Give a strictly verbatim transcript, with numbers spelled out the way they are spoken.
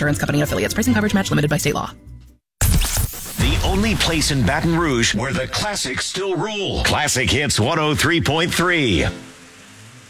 Insurance Company and affiliates. Price and coverage match limited by state law. The only place in Baton Rouge where the classics still rule. Classic Hits one oh three point three.